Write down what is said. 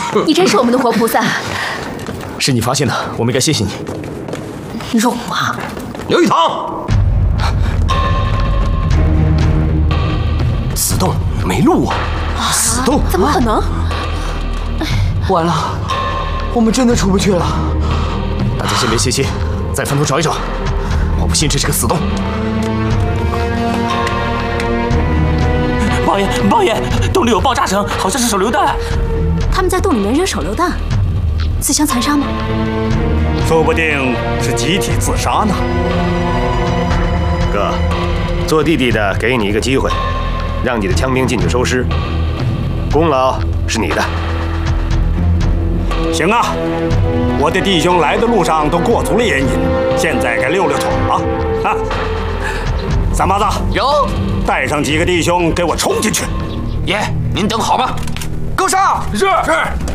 你真是我们的活菩萨。 是你发现的，我们应该谢谢你。 肉麻！ 刘玉堂，此洞没路啊！死洞？ 怎么可能？ 完了，我们真的出不去了。 大家先别歇歇，再翻头找一找。我不信这是个死洞。 王爷，洞里有爆炸声，好像是手榴弹。 他们在洞里面扔手榴弹，自相残杀吗？ 说不定是集体自杀呢。 哥，做弟弟的给你一个机会，让你的枪兵进去收尸，功劳是你的。 行啊，我的弟兄来的路上都过足了烟瘾，现在该溜溜腿了。啊，三八子， 有， 带上几个弟兄给我冲进去。 爷，您等好吧。 跟上！ 是。